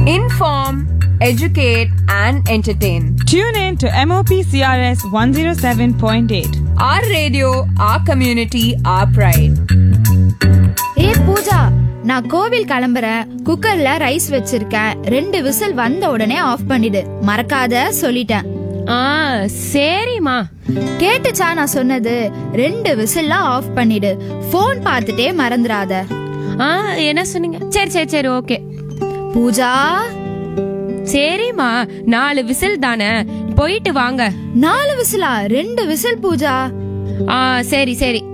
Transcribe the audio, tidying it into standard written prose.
Inform, educate, and entertain. Tune in to MOP CRS 107.8. Our radio, our community, our pride. Pooja, நான் கோவில் கிளம்புறேன். குக்கர்ல rice வச்சிருக்கேன். 2 whistle வந்த உடனே ஆஃப் பண்ணிடு. மறக்காத சொல்லிட்டேன். சரிம்மா. கேட்டுச்சா நான் சொன்னது? 2 விசில்ல ஆஃப் பண்ணிடு. போன் பார்த்துட்டே மறந்துடாத. என்ன சொன்னீங்க? சரி ஓகே. பூஜா. சரிம்மா, 4 விசில் தானே, போயிட்டு வாங்க. 4 விசிலா? 2 விசில் பூஜா. சரி